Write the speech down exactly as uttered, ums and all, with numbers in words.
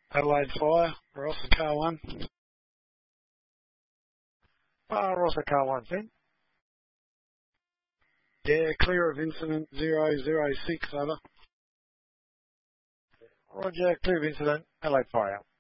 Adelaide Fire, Ross and Car one. Uh, Ross and Car one, ten. Yeah, clear of incident zero zero six, over. Roger, clear of incident, Adelaide Fire.